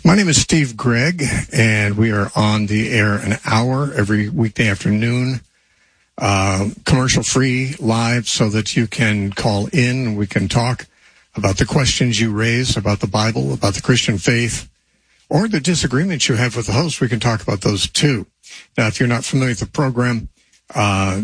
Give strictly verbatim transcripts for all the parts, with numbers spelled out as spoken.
My name is Steve Gregg, and we are on the air an hour every weekday afternoon, uh, commercial-free, live, so that you can call in and we can talk about the questions you raise about the Bible, about the Christian faith, or the disagreements you have with the host. We can talk about those too. Now, if you're not familiar with the program, uh,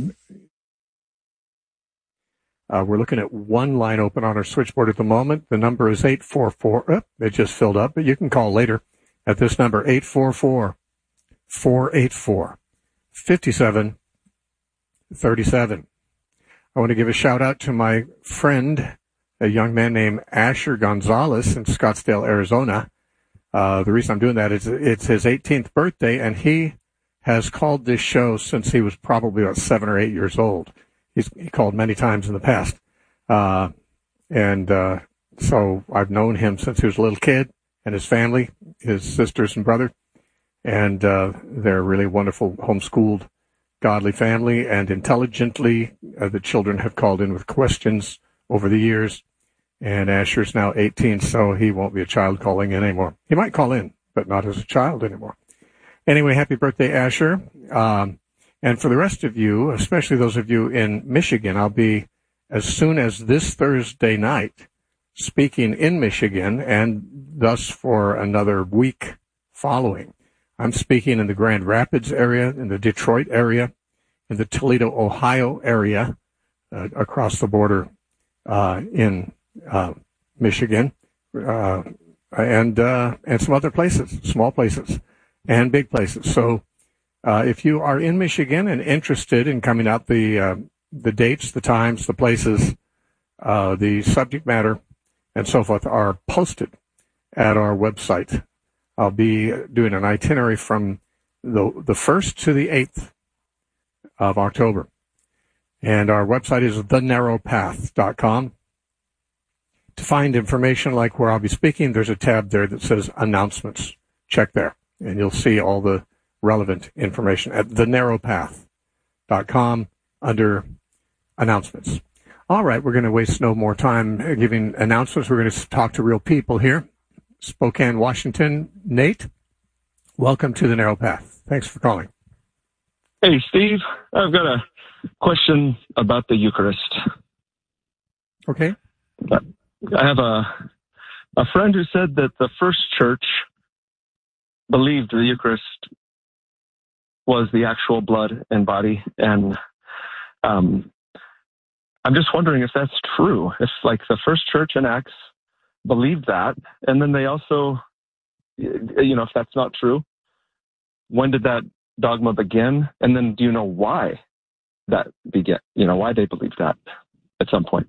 uh, we're looking at one line open on our switchboard at the moment. The number is eight four four. Oh, it just filled up, but you can call later at this number, eight four four, four eight four, five seven three seven. I want to give a shout out to my friend, a young man named Asher Gonzalez in Scottsdale, Arizona. Uh, the reason I'm doing that is it's his eighteenth birthday, and he has called this show since he was probably about seven or eight years old. He's he called many times in the past. Uh, and uh, so I've known him since he was a little kid, and his family, his sisters and brother. And uh, they're a really wonderful, homeschooled, godly family, and intelligently uh, the children have called in with questions over the years. And Asher's now eighteen, so he won't be a child calling in anymore. He might call in, but not as a child anymore. Anyway, happy birthday, Asher. Um, and for the rest of you, especially those of you in Michigan, I'll be, as soon as this Thursday night, speaking in Michigan, and thus for another week following. I'm speaking in the Grand Rapids area, in the Detroit area, in the Toledo, Ohio area, uh, across the border uh, in uh, Michigan, uh, and uh, and some other places, small places and big places. So uh, if you are in Michigan and interested in coming out, the uh, the dates, the times, the places, uh, the subject matter, and so forth are posted at our website. I'll be doing an itinerary from the the first to the eighth of October. And our website is the narrow path dot com. To find information like where I'll be speaking, there's a tab there that says Announcements. Check there, and you'll see all the relevant information at the narrow path dot com under Announcements. All right, we're going to waste no more time giving announcements. We're going to talk to real people here. Spokane, Washington. Nate, welcome to the Narrow Path. Thanks for calling. Hey, Steve. I've got a question about the Eucharist. Okay. I have a a friend who said that the first church believed the Eucharist was the actual blood and body, and um, I'm just wondering if that's true. If, like, the first church in Acts believed that, and then they also, you know, if that's not true, when did that dogma begin? And then do you know why that began? You know, why they believed that at some point?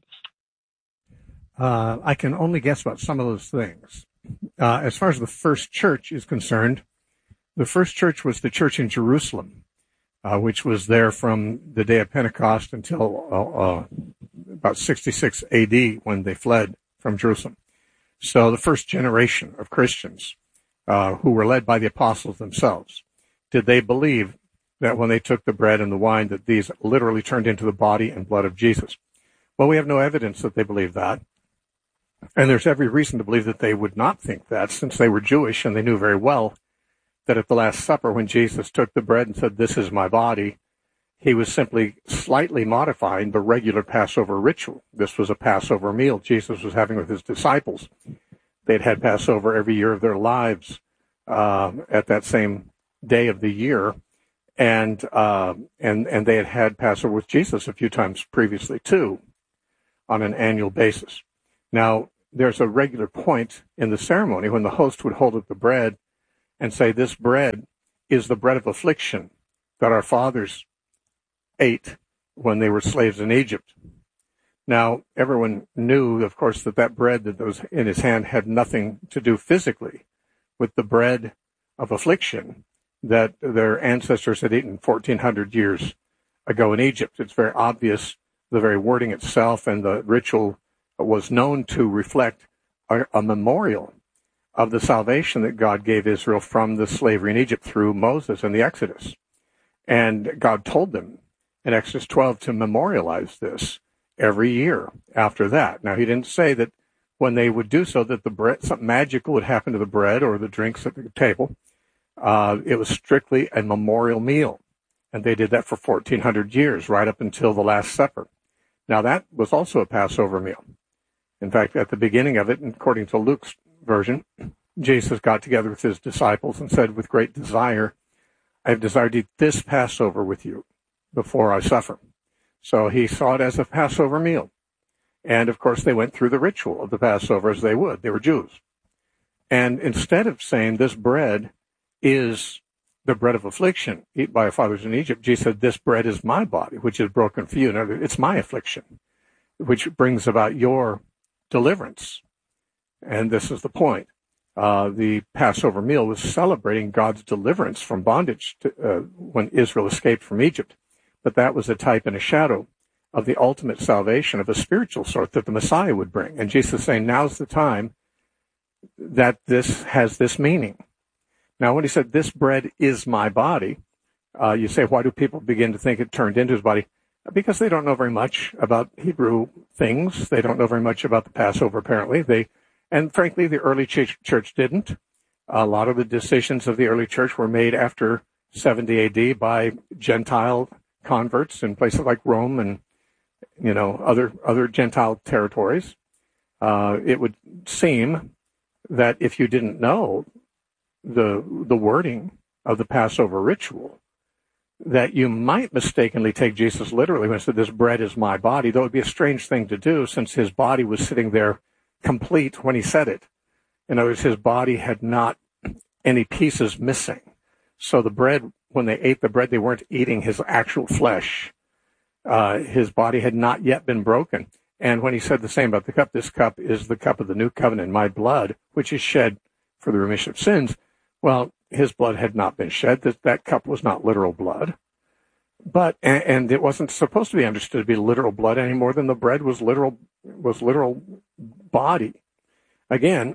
Uh, I can only guess about some of those things. Uh, as far as the first church is concerned, the first church was the church in Jerusalem, uh, which was there from the day of Pentecost until uh, uh, about sixty-six A D when they fled from Jerusalem. So the first generation of Christians uh, who were led by the apostles themselves, did they believe that when they took the bread and the wine that these literally turned into the body and blood of Jesus? Well, we have no evidence that they believed that. And there's every reason to believe that they would not think that, since they were Jewish and they knew very well that at the Last Supper, when Jesus took the bread and said, "This is my body," he was simply slightly modifying the regular Passover ritual. This was a Passover meal Jesus was having with his disciples. They'd had Passover every year of their lives uh, at that same day of the year, and uh, and and they had had Passover with Jesus a few times previously too, on an annual basis. Now, there's a regular point in the ceremony when the host would hold up the bread and say, "This bread is the bread of affliction that our fathers ate when they were slaves in Egypt." Now, everyone knew, of course, that that bread that was in his hand had nothing to do physically with the bread of affliction that their ancestors had eaten fourteen hundred years ago in Egypt. It's very obvious, the very wording itself and the ritual was known to reflect a, a memorial of the salvation that God gave Israel from the slavery in Egypt through Moses and the Exodus. And God told them in Exodus twelve to memorialize this every year after that. Now, he didn't say that when they would do so, that the bread, something magical would happen to the bread or the drinks at the table. Uh, it was strictly a memorial meal. And they did that for fourteen hundred years, right up until the Last Supper. Now, that was also a Passover meal. In fact, at the beginning of it, according to Luke's version, Jesus got together with his disciples and said, with great desire, I have desired to eat this Passover with you before I suffer. So he saw it as a Passover meal. And, of course, they went through the ritual of the Passover as they would. They were Jews. And instead of saying this bread is the bread of affliction, eaten by our fathers in Egypt, Jesus said, this bread is my body, which is broken for you. Now, it's my affliction, which brings about your deliverance. And this is the point. Uh, the Passover meal was celebrating God's deliverance from bondage to, uh, when Israel escaped from Egypt. But that was a type and a shadow of the ultimate salvation of a spiritual sort that the Messiah would bring. And Jesus is saying, now's the time that this has this meaning. Now, when he said, this bread is my body, uh, you say, why do people begin to think it turned into his body? Because they don't know very much about Hebrew things. They don't know very much about the Passover, apparently. They, and frankly, the early church, church didn't. A lot of the decisions of the early church were made after seventy A D by Gentile converts in places like Rome and, you know, other, other Gentile territories. Uh, it would seem that if you didn't know the the wording of the Passover ritual, that you might mistakenly take Jesus literally when he said, this bread is my body, though it would be a strange thing to do since his body was sitting there complete when he said it. In other words, his body had not any pieces missing. So the bread, when they ate the bread, they weren't eating his actual flesh. Uh, his body had not yet been broken. And when he said the same about the cup, this cup is the cup of the new covenant, my blood, which is shed for the remission of sins. Well, his blood had not been shed. That, that cup was not literal blood. But, and, and it wasn't supposed to be understood to be literal blood any more than the bread was literal, was literal body. Again,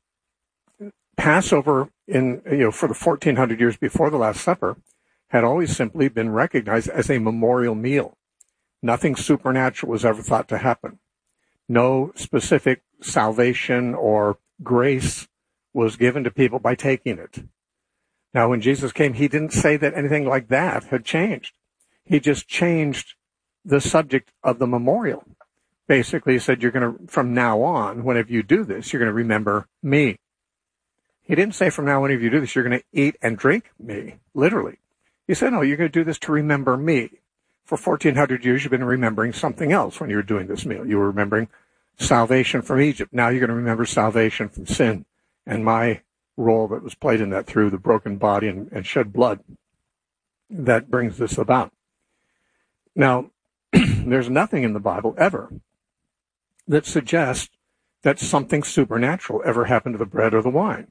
Passover in, you know, for the fourteen hundred years before the Last Supper had always simply been recognized as a memorial meal. Nothing supernatural was ever thought to happen. No specific salvation or grace was given to people by taking it. Now, when Jesus came, he didn't say that anything like that had changed. He just changed the subject of the memorial. Basically, he said, you're going to, from now on, whenever you do this, you're going to remember me. He didn't say from now on, whenever you do this, you're going to eat and drink me, literally. He said, no, you're going to do this to remember me. For fourteen hundred years, you've been remembering something else when you were doing this meal. You were remembering salvation from Egypt. Now you're going to remember salvation from sin and my role that was played in that through the broken body and, and shed blood. That brings this about. Now, there's nothing in the Bible ever that suggests that something supernatural ever happened to the bread or the wine,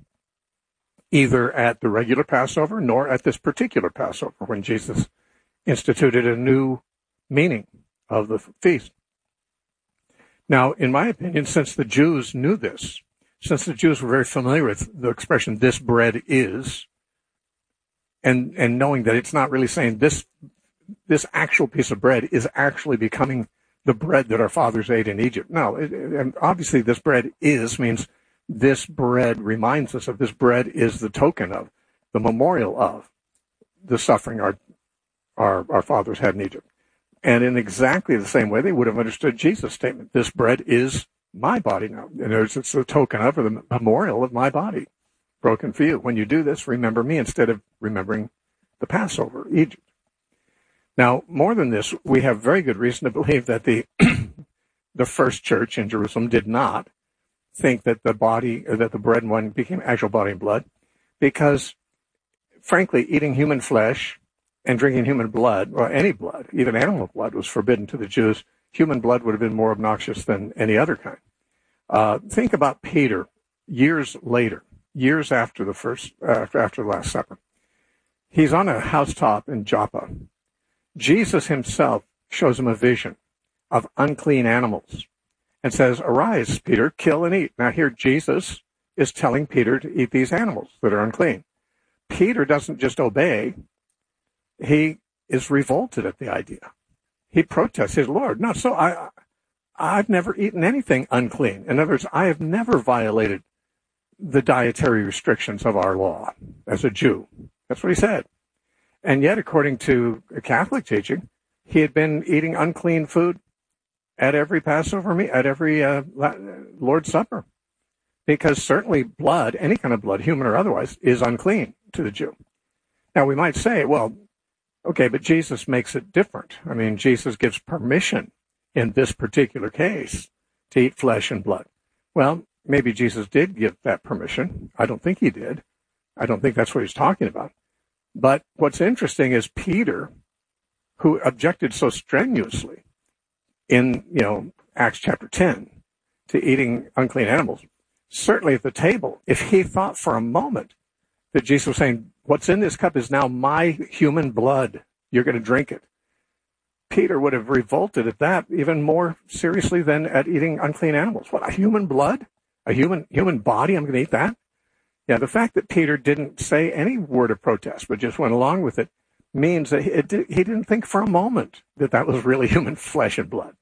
either at the regular Passover nor at this particular Passover when Jesus instituted a new meaning of the feast. Now, in my opinion, since the Jews knew this, since the Jews were very familiar with the expression, this bread is, and, and knowing that it's not really saying this, this actual piece of bread is actually becoming the bread that our fathers ate in Egypt. No, it, and obviously this bread is means this bread reminds us of, this bread is the token of, the memorial of the suffering our, our, our fathers had in Egypt. And in exactly the same way, they would have understood Jesus' statement, this bread is my body now. And it's the token of, or the memorial of my body, broken for you. When you do this, remember me instead of remembering the Passover, Egypt. Now, more than this, we have very good reason to believe that the the first church in Jerusalem did not think that the body, or that the bread and wine became actual body and blood, because, frankly, eating human flesh and drinking human blood, or any blood, even animal blood, was forbidden to the Jews. Human blood would have been more obnoxious than any other kind. Uh, think about Peter years later, years after the first, uh, after the Last Supper. He's on a housetop in Joppa. Jesus himself shows him a vision of unclean animals and says, arise, Peter, kill and eat. Now here Jesus is telling Peter to eat these animals that are unclean. Peter doesn't just obey. He is revolted at the idea. He protests his Lord. No, so I, I've never eaten anything unclean. In other words, I have never violated the dietary restrictions of our law as a Jew. That's what he said. And yet, according to a Catholic teaching, he had been eating unclean food at every Passover meal, at every uh, Lord's Supper. Because certainly blood, any kind of blood, human or otherwise, is unclean to the Jew. Now, we might say, well, okay, but Jesus makes it different. I mean, Jesus gives permission in this particular case to eat flesh and blood. Well, maybe Jesus did give that permission. I don't think he did. I don't think that's what he's talking about. But what's interesting is Peter, who objected so strenuously in, you know, Acts chapter ten to eating unclean animals, certainly at the table, if he thought for a moment that Jesus was saying, what's in this cup is now my human blood, you're going to drink it, Peter would have revolted at that even more seriously than at eating unclean animals. What, a human blood? A human human body? I'm going to eat that? Yeah, the fact that Peter didn't say any word of protest, but just went along with it, means that it did, he didn't think for a moment that that was really human flesh and blood.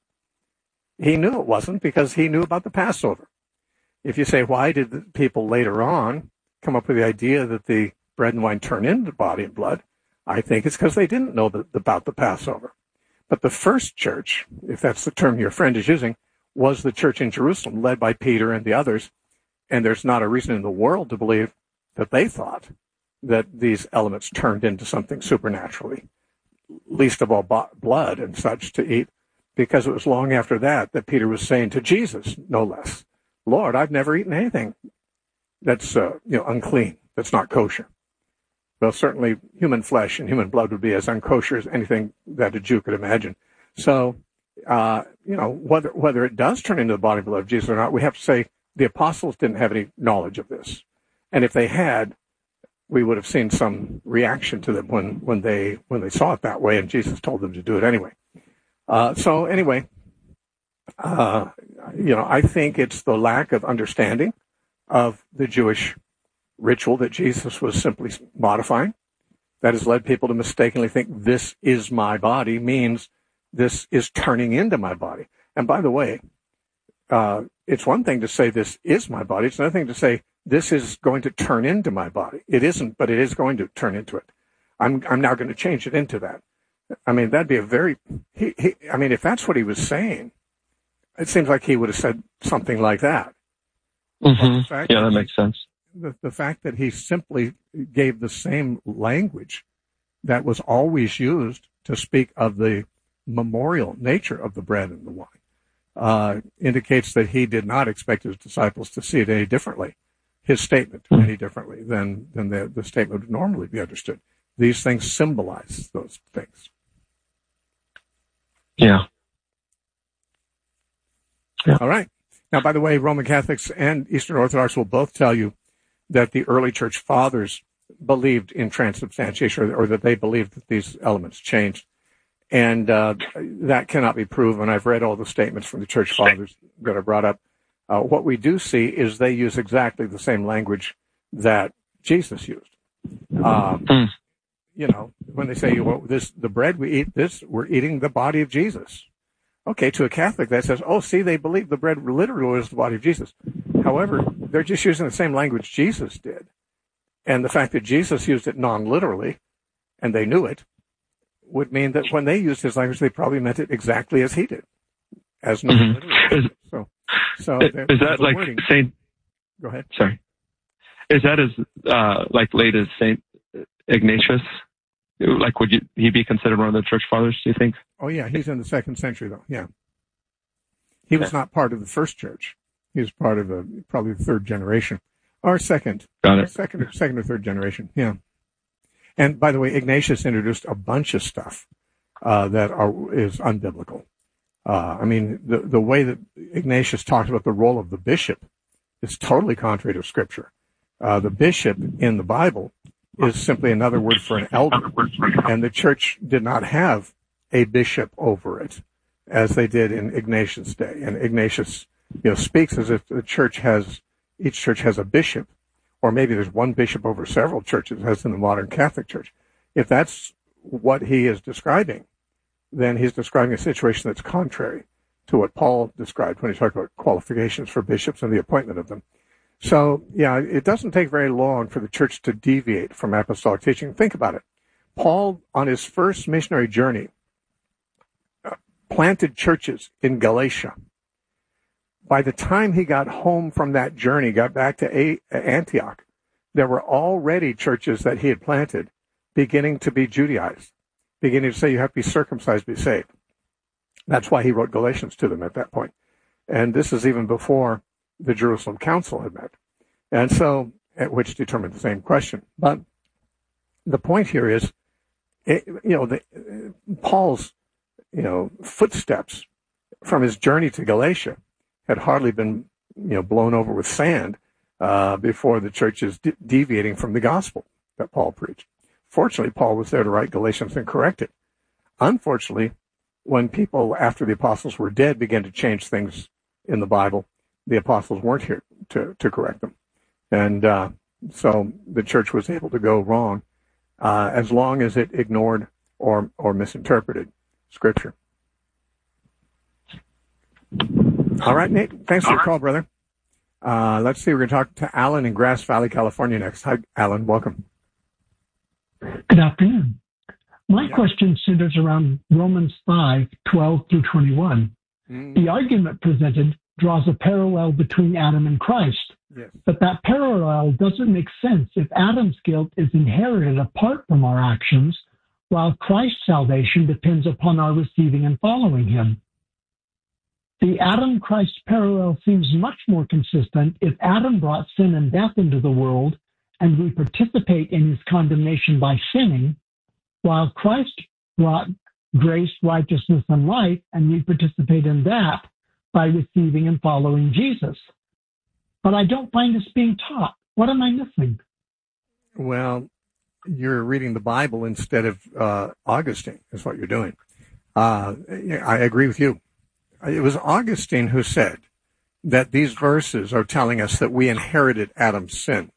He knew it wasn't because he knew about the Passover. If you say, why did the people later on come up with the idea that the bread and wine turn into body and blood? I think it's because they didn't know the, about the Passover. But the first church, if that's the term your friend is using, was the church in Jerusalem, led by Peter and the others. And there's not a reason in the world to believe that they thought that these elements turned into something supernaturally, least of all blood and such to eat, because it was long after that that Peter was saying to Jesus, no less, Lord, I've never eaten anything that's uh, you know unclean, that's not kosher. Well, certainly human flesh and human blood would be as unkosher as anything that a Jew could imagine. So, uh, you know, whether whether it does turn into the body and blood of Jesus or not, we have to say the apostles didn't have any knowledge of this. And if they had, we would have seen some reaction to them when, when they when they saw it that way, and Jesus told them to do it anyway. Uh, so anyway, uh, you know, I think it's the lack of understanding of the Jewish ritual that Jesus was simply modifying that has led people to mistakenly think this is my body means this is turning into my body. And by the way, uh, it's one thing to say this is my body. It's another thing to say this is going to turn into my body. It isn't, but it is going to turn into it. I'm I'm now going to change it into that. I mean, that'd be a very, he, he, I mean, if that's what he was saying, it seems like he would have said something like that. Mm-hmm. Yeah, that, that makes sense. The, the fact that he simply gave the same language that was always used to speak of the memorial nature of the bread and the wine uh, indicates that he did not expect his disciples to see it any differently, his statement mm-hmm. any differently than, than the, the statement would normally be understood. These things symbolize those things. Yeah. yeah. All right. Now, by the way, Roman Catholics and Eastern Orthodox will both tell you that the early church fathers believed in transubstantiation, or, or that they believed that these elements changed. And uh, that cannot be proven. I've read all the statements from the church fathers that are brought up. Uh, what we do see is they use exactly the same language that Jesus used. Um, mm. You know, when they say, well, this, the bread we eat, this, we're eating the body of Jesus. Okay, to a Catholic that says, oh, see, they believe the bread literally was the body of Jesus. However, they're just using the same language Jesus did. And the fact that Jesus used it non-literally, and they knew it, would mean that when they used his language, they probably meant it exactly as he did, as non-literally. Mm-hmm. So, so is, is that like wording. Saint? Go ahead. Sorry. Is that as uh, like late as Saint Ignatius? Like, would you, he be considered one of the church fathers, do you think? Oh, yeah. He's in the second century, though. Yeah. He was not part of the first church. He was part of a, probably the third generation. Or second. Got it. Second, second or third generation. Yeah. And by the way, Ignatius introduced a bunch of stuff uh, that are, is unbiblical. Uh, I mean, the, the way that Ignatius talks about the role of the bishop is totally contrary to Scripture. Uh, the bishop in the Bible is simply another word for an elder, and the church did not have a bishop over it, as they did in Ignatius' day. And Ignatius, you know, speaks as if the church has, each church has a bishop, or maybe there's one bishop over several churches, as in the modern Catholic Church. If that's what he is describing, then he's describing a situation that's contrary to what Paul described when he talked about qualifications for bishops and the appointment of them. So, yeah, it doesn't take very long for the church to deviate from apostolic teaching. Think about it. Paul, on his first missionary journey, uh, planted churches in Galatia. By the time he got home from that journey, got back to A- Antioch, there were already churches that he had planted beginning to be Judaized, beginning to say you have to be circumcised to be saved. That's why he wrote Galatians to them at that point. And this is even before the Jerusalem Council had met. And so, which determined the same question. But the point here is, it, you know, the, Paul's, you know, footsteps from his journey to Galatia had hardly been, you know, blown over with sand uh, before the church is de- deviating from the gospel that Paul preached. Fortunately, Paul was there to write Galatians and correct it. Unfortunately, when people after the apostles were dead began to change things in the Bible, the apostles weren't here to, to correct them. And uh, so the church was able to go wrong uh, as long as it ignored or, or misinterpreted Scripture. All right, Nate, thanks for the call, brother. Uh, let's see, we're going to talk to Alan in Grass Valley, California next. Hi, Alan, welcome. Good afternoon. My yeah. question centers around Romans five, twelve through twenty-one. Mm. The argument presented draws a parallel between Adam and Christ. Yes. But that parallel doesn't make sense if Adam's guilt is inherited apart from our actions, while Christ's salvation depends upon our receiving and following him. The Adam-Christ parallel seems much more consistent if Adam brought sin and death into the world, and we participate in his condemnation by sinning, while Christ brought grace, righteousness, and life, and we participate in that by receiving and following Jesus. But I don't find this being taught. What am I missing? Well, you're reading the Bible instead of uh, Augustine, is what you're doing. Uh, I agree with you. It was Augustine who said that these verses are telling us that we inherited Adam's sin.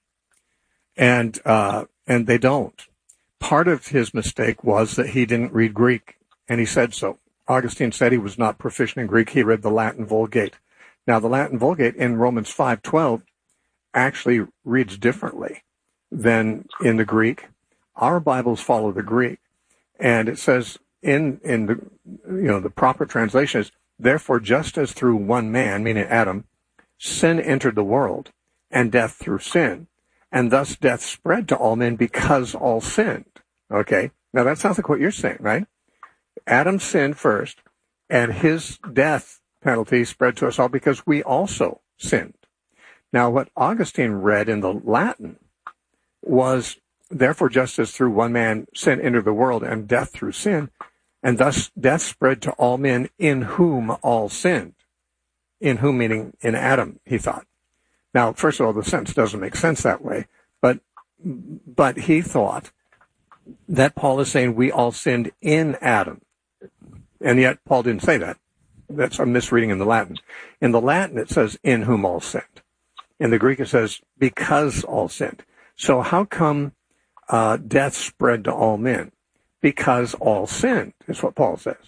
And uh, and they don't. Part of his mistake was that he didn't read Greek, and he said so. Augustine said he was not proficient in Greek. He read the Latin Vulgate. Now, the Latin Vulgate in Romans five twelve actually reads differently than in the Greek. Our Bibles follow the Greek, and it says in in the you know the proper translation is, therefore, just as through one man, meaning Adam, sin entered the world, and death through sin, and thus death spread to all men because all sinned. Okay? Now, that sounds like what you're saying, right? Adam sinned first, and his death penalty spread to us all because we also sinned. Now, what Augustine read in the Latin was, therefore, just as through one man sin entered the world, and death through sin, and thus death spread to all men in whom all sinned. In whom meaning in Adam, he thought. Now, first of all, the sentence doesn't make sense that way, but but he thought that Paul is saying we all sinned in Adam. And yet Paul didn't say that. That's a misreading in the Latin. In the Latin, it says in whom all sinned. In the Greek, it says because all sinned. So how come uh, death spread to all men? Because all sinned, is what Paul says.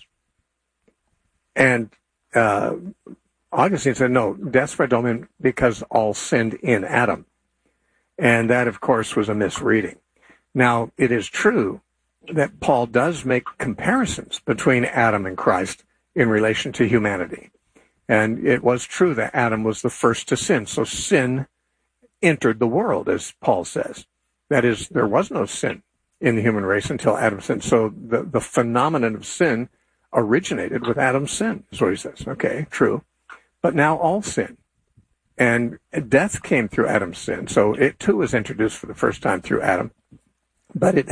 And uh, Augustine said, no, death spread to all men because all sinned in Adam. And that, of course, was a misreading. Now, it is true that Paul does make comparisons between Adam and Christ in relation to humanity. And it was true that Adam was the first to sin. So sin entered the world, as Paul says. That is, there was no sin in the human race until Adam sinned. So the, the phenomenon of sin originated with Adam's sin, is what he says. Okay, true. But now all sin. And death came through Adam's sin. So it too was introduced for the first time through Adam. But it